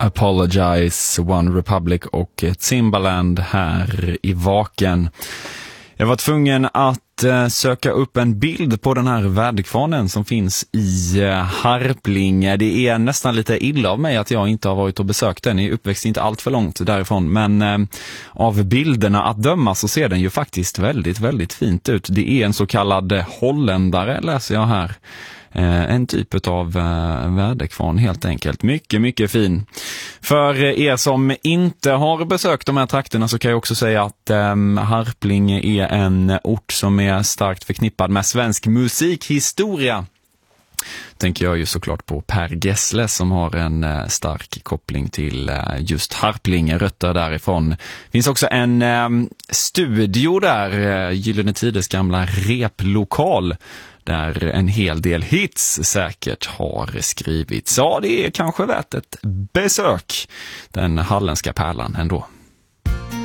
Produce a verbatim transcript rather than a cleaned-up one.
Apologize, One Republic och Timbaland här i Vaken. Jag var tvungen att eh, söka upp en bild på den här väderkvarnen som finns i eh, Harplinge. Det är nästan lite illa av mig att jag inte har varit och besökt den. Jag är uppväxt inte allt för långt därifrån. Men eh, av bilderna att döma så ser den ju faktiskt väldigt, väldigt fint ut. Det är en så kallad holländare, läser jag här. Eh, en typ av eh, väderkvarn helt enkelt. Mycket, mycket fin. För er som inte har besökt de här trakterna så kan jag också säga att eh, Harplinge är en ort som är starkt förknippad med svensk musikhistoria. Tänker jag ju såklart på Per Gessle som har en eh, stark koppling till eh, just Harplinge, rötter därifrån. Det finns också en eh, studio där, eh, Gyllene Tiders gamla replokal, där en hel del hits säkert har skrivits. Ja, det är kanske värt ett besök, den halländska pärlan ändå.